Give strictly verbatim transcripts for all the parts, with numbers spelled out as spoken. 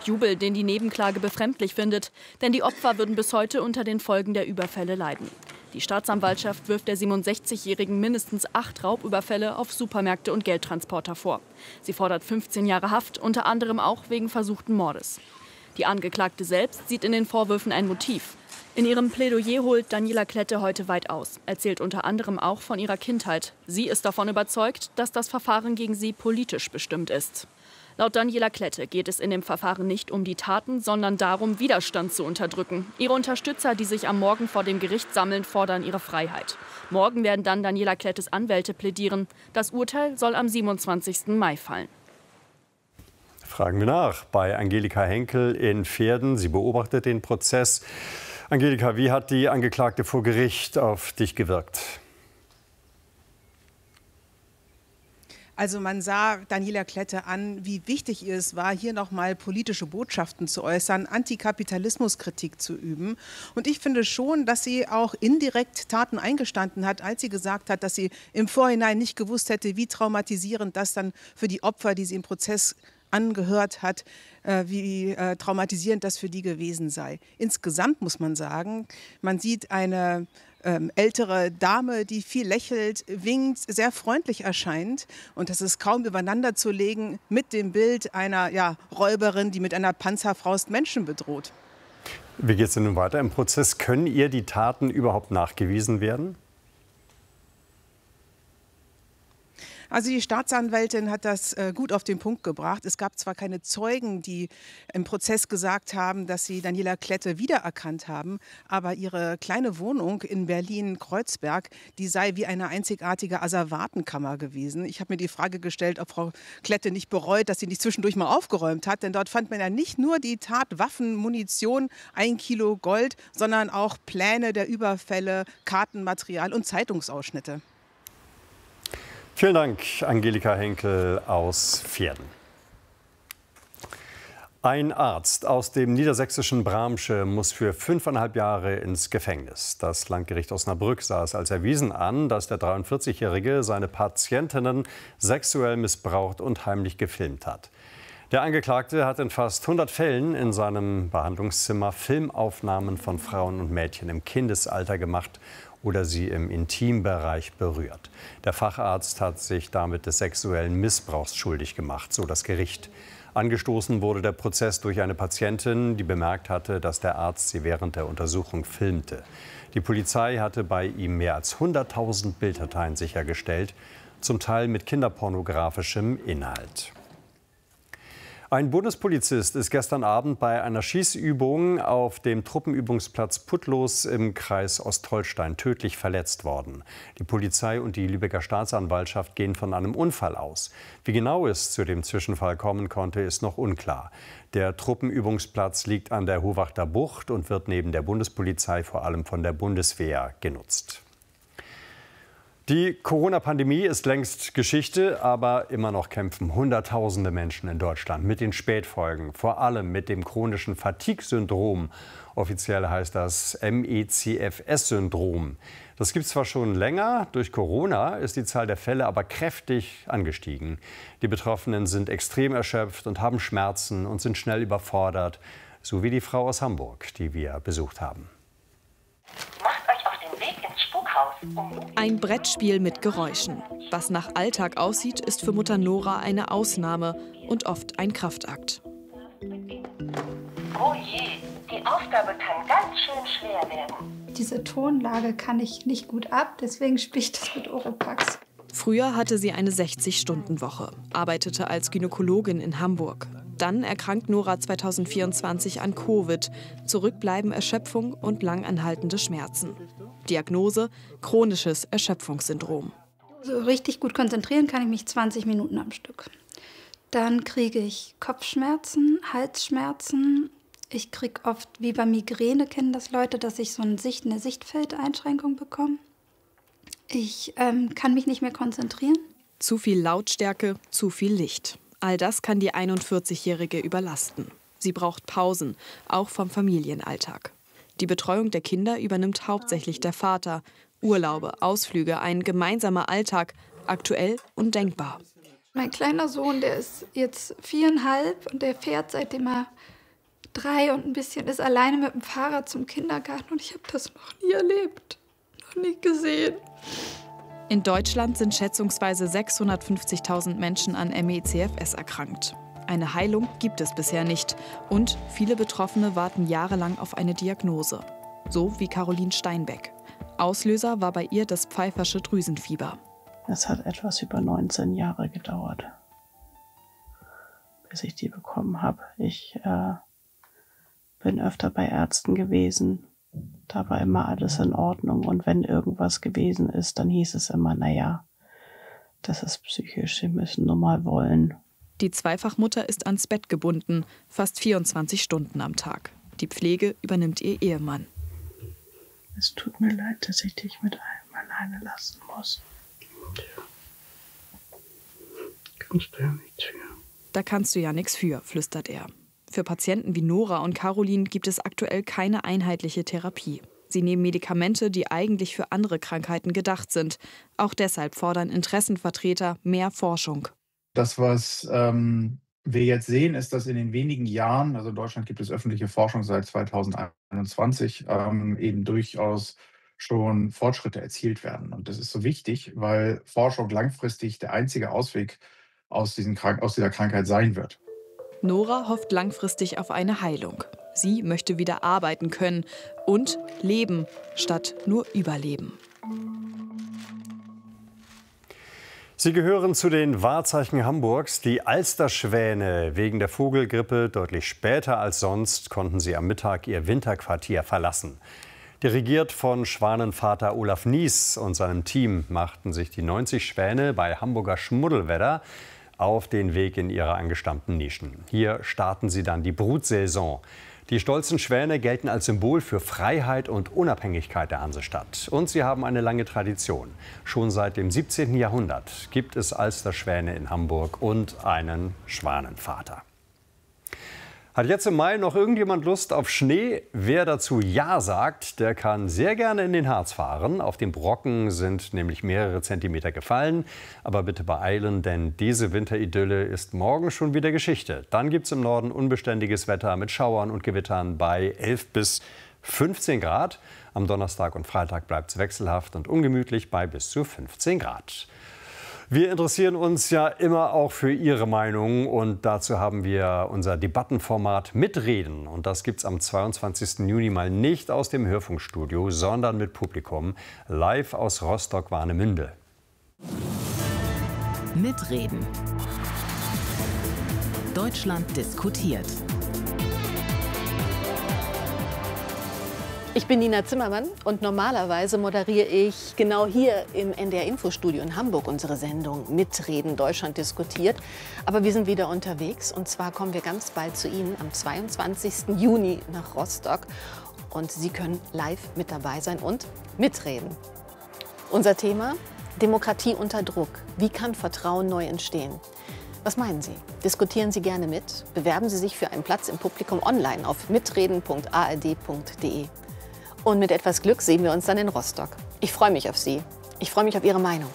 Jubel, den die Nebenklage befremdlich findet. Denn die Opfer würden bis heute unter den Folgen der Überfälle leiden. Die Staatsanwaltschaft wirft der siebenundsechzigjährigen mindestens acht Raubüberfälle auf Supermärkte und Geldtransporter vor. Sie fordert fünfzehn Jahre Haft, unter anderem auch wegen versuchten Mordes. Die Angeklagte selbst sieht in den Vorwürfen ein Motiv. In ihrem Plädoyer holt Daniela Klette heute weit aus, erzählt unter anderem auch von ihrer Kindheit. Sie ist davon überzeugt, dass das Verfahren gegen sie politisch bestimmt ist. Laut Daniela Klette geht es in dem Verfahren nicht um die Taten, sondern darum, Widerstand zu unterdrücken. Ihre Unterstützer, die sich am Morgen vor dem Gericht sammeln, fordern ihre Freiheit. Morgen werden dann Daniela Klettes Anwälte plädieren. Das Urteil soll am siebenundzwanzigsten Mai fallen. Fragen wir nach bei Angelika Henkel in Verden. Sie beobachtet den Prozess. Angelika, wie hat die Angeklagte vor Gericht auf dich gewirkt? Also man sah Daniela Klette an, wie wichtig ihr es war, hier nochmal politische Botschaften zu äußern, Antikapitalismuskritik zu üben. Und ich finde schon, dass sie auch indirekt Taten eingestanden hat, als sie gesagt hat, dass sie im Vorhinein nicht gewusst hätte, wie traumatisierend das dann für die Opfer, die sie im Prozess angehört hat, äh, wie äh, traumatisierend das für die gewesen sei. Insgesamt muss man sagen, man sieht eine ähm, ältere Dame, die viel lächelt, winkt, sehr freundlich erscheint. Und das ist kaum übereinander zu legen mit dem Bild einer ja, Räuberin, die mit einer Panzerfaust Menschen bedroht. Wie geht es denn nun weiter im Prozess? Können ihr die Taten überhaupt nachgewiesen werden? Also die Staatsanwältin hat das äh, gut auf den Punkt gebracht. Es gab zwar keine Zeugen, die im Prozess gesagt haben, dass sie Daniela Klette wiedererkannt haben, aber ihre kleine Wohnung in Berlin-Kreuzberg, die sei wie eine einzigartige Asservatenkammer gewesen. Ich habe mir die Frage gestellt, ob Frau Klette nicht bereut, dass sie nicht zwischendurch mal aufgeräumt hat, denn dort fand man ja nicht nur die Tatwaffen, Munition, ein Kilo Gold, sondern auch Pläne der Überfälle, Kartenmaterial und Zeitungsausschnitte. Vielen Dank, Angelika Henkel aus Verden. Ein Arzt aus dem niedersächsischen Bramsche muss für fünfeinhalb Jahre ins Gefängnis. Das Landgericht Osnabrück sah es als erwiesen an, dass der dreiundvierzigjährige seine Patientinnen sexuell missbraucht und heimlich gefilmt hat. Der Angeklagte hat in fast hundert Fällen in seinem Behandlungszimmer Filmaufnahmen von Frauen und Mädchen im Kindesalter gemacht oder sie im Intimbereich berührt. Der Facharzt hat sich damit des sexuellen Missbrauchs schuldig gemacht, so das Gericht. Angestoßen wurde der Prozess durch eine Patientin, die bemerkt hatte, dass der Arzt sie während der Untersuchung filmte. Die Polizei hatte bei ihm mehr als hunderttausend Bilddateien sichergestellt, zum Teil mit kinderpornografischem Inhalt. Ein Bundespolizist ist gestern Abend bei einer Schießübung auf dem Truppenübungsplatz Putlos im Kreis Ostholstein tödlich verletzt worden. Die Polizei und die Lübecker Staatsanwaltschaft gehen von einem Unfall aus. Wie genau es zu dem Zwischenfall kommen konnte, ist noch unklar. Der Truppenübungsplatz liegt an der Hohwachter Bucht und wird neben der Bundespolizei vor allem von der Bundeswehr genutzt. Die Corona-Pandemie ist längst Geschichte, aber immer noch kämpfen Hunderttausende Menschen in Deutschland mit den Spätfolgen, vor allem mit dem chronischen Fatigue-Syndrom. Offiziell heißt das M E C F S-Syndrom. Das gibt es zwar schon länger, durch Corona ist die Zahl der Fälle aber kräftig angestiegen. Die Betroffenen sind extrem erschöpft und haben Schmerzen und sind schnell überfordert, so wie die Frau aus Hamburg, die wir besucht haben. Ein Brettspiel mit Geräuschen. Was nach Alltag aussieht, ist für Mutter Nora eine Ausnahme und oft ein Kraftakt. Oh je, die Aufgabe kann ganz schön schwer werden. Diese Tonlage kann ich nicht gut ab, deswegen spiele ich das mit Oropax. Früher hatte sie eine sechzig-Stunden-Woche, arbeitete als Gynäkologin in Hamburg. Dann erkrankt Nora zweitausendvierundzwanzig an Covid. Zurück bleiben Erschöpfung und langanhaltende Schmerzen. Diagnose: chronisches Erschöpfungssyndrom. So richtig gut konzentrieren kann ich mich zwanzig Minuten am Stück. Dann kriege ich Kopfschmerzen, Halsschmerzen. Ich kriege oft, wie bei Migräne kennen das Leute, dass ich so eine, Sicht, eine Sichtfeldeinschränkung bekomme. Ich ähm, kann mich nicht mehr konzentrieren. Zu viel Lautstärke, zu viel Licht. All das kann die einundvierzigjährige überlasten. Sie braucht Pausen, auch vom Familienalltag. Die Betreuung der Kinder übernimmt hauptsächlich der Vater. Urlaube, Ausflüge, ein gemeinsamer Alltag, aktuell undenkbar. Mein kleiner Sohn, der ist jetzt viereinhalb und der fährt, seitdem er drei und ein bisschen ist alleine mit dem Fahrrad zum Kindergarten und ich habe das noch nie erlebt, noch nie gesehen. In Deutschland sind schätzungsweise sechshundertfünfzigtausend Menschen an M E C F S erkrankt. Eine Heilung gibt es bisher nicht und viele Betroffene warten jahrelang auf eine Diagnose. So wie Caroline Steinbeck. Auslöser war bei ihr das Pfeiffersche Drüsenfieber. Es hat etwas über neunzehn Jahre gedauert, bis ich die bekommen habe. Ich äh, bin öfter bei Ärzten gewesen. Da war immer alles in Ordnung. Und wenn irgendwas gewesen ist, dann hieß es immer, naja, das ist psychisch, Sie müssen nur mal wollen. Die Zweifachmutter ist ans Bett gebunden, fast vierundzwanzig Stunden am Tag. Die Pflege übernimmt ihr Ehemann. Es tut mir leid, dass ich dich mit allem alleine lassen muss. Kannst du ja nichts für. Da kannst du ja nichts für, flüstert er. Für Patienten wie Nora und Caroline gibt es aktuell keine einheitliche Therapie. Sie nehmen Medikamente, die eigentlich für andere Krankheiten gedacht sind. Auch deshalb fordern Interessenvertreter mehr Forschung. Das, was ähm, wir jetzt sehen, ist, dass in den wenigen Jahren, also in Deutschland gibt es öffentliche Forschung seit zweitausendeinundzwanzig, ähm, eben durchaus schon Fortschritte erzielt werden. Und das ist so wichtig, weil Forschung langfristig der einzige Ausweg aus, diesen Krank- aus dieser Krankheit sein wird. Nora hofft langfristig auf eine Heilung. Sie möchte wieder arbeiten können und leben, statt nur überleben. Sie gehören zu den Wahrzeichen Hamburgs. Die Alsterschwäne. Wegen der Vogelgrippe deutlich später als sonst konnten sie am Mittag ihr Winterquartier verlassen. Dirigiert von Schwanenvater Olaf Nies und seinem Team machten sich die neunzig Schwäne bei Hamburger Schmuddelwedder auf den Weg in ihre angestammten Nischen. Hier starten sie dann die Brutsaison. Die stolzen Schwäne gelten als Symbol für Freiheit und Unabhängigkeit der Hansestadt. Und sie haben eine lange Tradition. Schon seit dem siebzehnten Jahrhundert gibt es Alsterschwäne in Hamburg und einen Schwanenvater. Hat jetzt im Mai noch irgendjemand Lust auf Schnee? Wer dazu Ja sagt, der kann sehr gerne in den Harz fahren. Auf dem Brocken sind nämlich mehrere Zentimeter gefallen. Aber bitte beeilen, denn diese Winteridylle ist morgen schon wieder Geschichte. Dann gibt es im Norden unbeständiges Wetter mit Schauern und Gewittern bei elf bis fünfzehn Grad. Am Donnerstag und Freitag bleibt es wechselhaft und ungemütlich bei bis zu fünfzehn Grad. Wir interessieren uns ja immer auch für Ihre Meinung und dazu haben wir unser Debattenformat Mitreden. Und das gibt es am zweiundzwanzigsten Juni mal nicht aus dem Hörfunkstudio, sondern mit Publikum, live aus Rostock-Warnemünde. Mitreden. Deutschland diskutiert. Ich bin Nina Zimmermann und normalerweise moderiere ich genau hier im N D R-Infostudio in Hamburg unsere Sendung Mitreden, Deutschland diskutiert. Aber wir sind wieder unterwegs und zwar kommen wir ganz bald zu Ihnen am zweiundzwanzigsten Juni nach Rostock. Und Sie können live mit dabei sein und mitreden. Unser Thema: Demokratie unter Druck. Wie kann Vertrauen neu entstehen? Was meinen Sie? Diskutieren Sie gerne mit? Bewerben Sie sich für einen Platz im Publikum online auf mitreden punkt a r d punkt d e. Und mit etwas Glück sehen wir uns dann in Rostock. Ich freue mich auf Sie. Ich freue mich auf Ihre Meinung.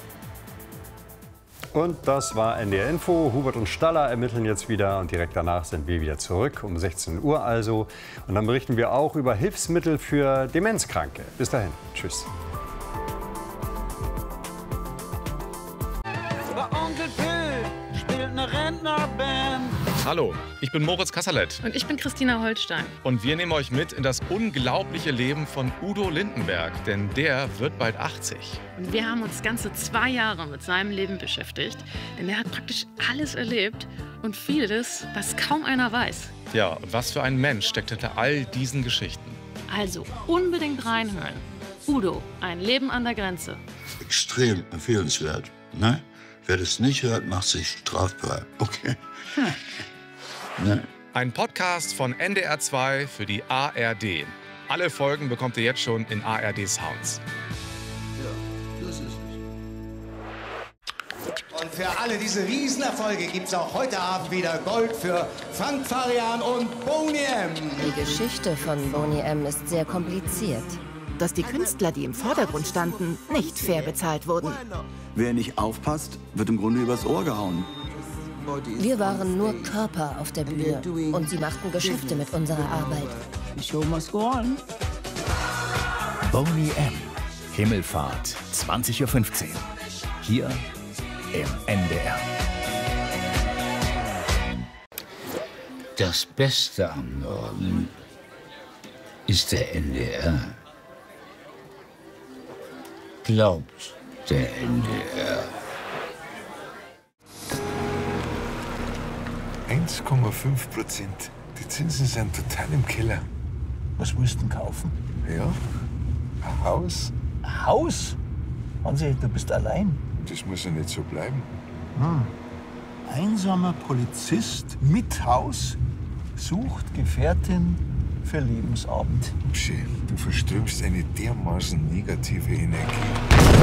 Und das war N D R Info. Hubert und Staller ermitteln jetzt wieder und direkt danach sind wir wieder zurück, um sechzehn Uhr also. Und dann berichten wir auch über Hilfsmittel für Demenzkranke. Bis dahin. Tschüss. Onkel Phil spielt eine Rentnerband. Hallo, ich bin Moritz Kasserlet. Und ich bin Christina Holstein. Und wir nehmen euch mit in das unglaubliche Leben von Udo Lindenberg, denn der wird bald achtzig. Und wir haben uns ganze zwei Jahre mit seinem Leben beschäftigt, denn er hat praktisch alles erlebt und vieles, was kaum einer weiß. Ja, und was für ein Mensch steckt hinter all diesen Geschichten. Also unbedingt reinhören. Udo, ein Leben an der Grenze. Extrem empfehlenswert, ne? Wer das nicht hört, macht sich strafbar. Okay. Hm. Ne? Ein Podcast von N D R zwei für die A R D. Alle Folgen bekommt ihr jetzt schon in A R D Sounds. Ja, das ist es. Und für alle diese Riesenerfolge gibt es auch heute Abend wieder Gold für Frank Farian und Boney M. Die Geschichte von Boney M. ist sehr kompliziert. Dass die Künstler, die im Vordergrund standen, nicht fair bezahlt wurden. Wer nicht aufpasst, wird im Grunde übers Ohr gehauen. Wir waren nur Körper auf der Bühne und sie machten Geschäfte mit unserer Arbeit. Boney M. Himmelfahrt, zwanzig Uhr fünfzehn. Hier im N D R. Das Beste am Norden ist der N D R. Glaubt der N D R. eins Komma fünf Prozent. Die Zinsen sind total im Keller. Was willst du denn kaufen? Ja, ein Haus. Ein Haus? Hansi, du bist allein. Das muss ja nicht so bleiben. Hm. Einsamer Polizist mit Haus sucht Gefährtin für Lebensabend. Pschi, du verströmst eine dermaßen negative Energie.